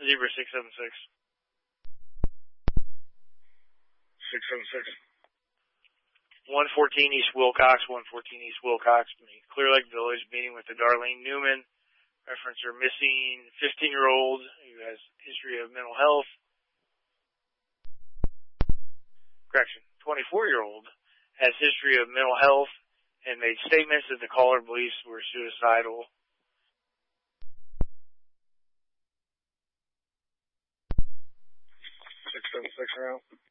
Zebra 676. 676. 114 East Wilcox, 114 East Wilcox, Clear Lake Village, meeting with the Darlene Newman. Referencer missing 15-year-old who has history of mental health. Correction, 24-year-old has history of mental health and made statements that the caller believes were suicidal. Six around.